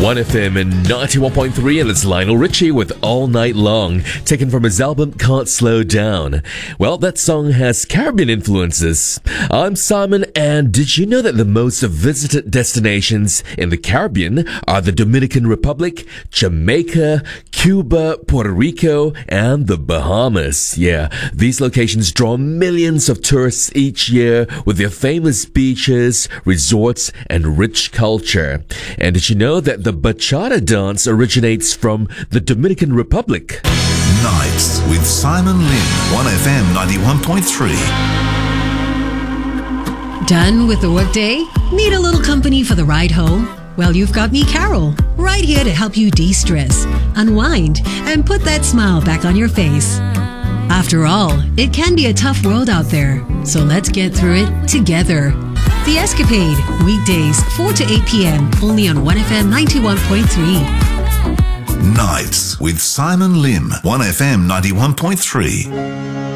1FM and 91.3, and it's Lionel Richie with All Night Long, taken from his album Can't Slow Down. Well, that song has Caribbean influences. I'm Simon, and did you know that the most visited destinations in the Caribbean are the Dominican Republic, Jamaica, Cuba, Puerto Rico, and the Bahamas? Yeah, these locations draw millions of tourists each year with their famous beaches, resorts, and rich culture. And did you know that the bachata dance originates from the Dominican Republic? Nights with Simon Lim, 1FM 91.3. Done with the workday? Need a little company for the ride home? Well, you've got me, Carol, right here to help you de-stress, unwind, and put that smile back on your face. After all, it can be a tough world out there, so let's get through it together. The Escapade, weekdays 4 to 8 p.m. only on 1FM 91.3. Nights with Simon Lim, 1FM 91.3.